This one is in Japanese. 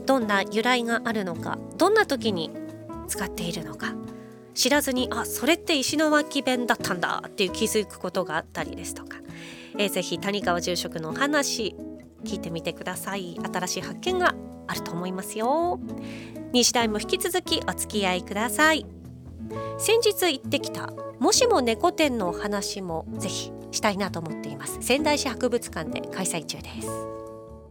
どんな由来があるのか、どんな時に使っているのか知らずに、それって石巻弁だったんだっていう気づくことがあったりですとか、ぜひ谷川住職のお話聞いてみてください。新しい発見があると思いますよ。2時台も引き続きお付き合いください。先日行ってきたもしも猫展のお話もぜひしたいなと思っています。仙台市博物館で開催中です。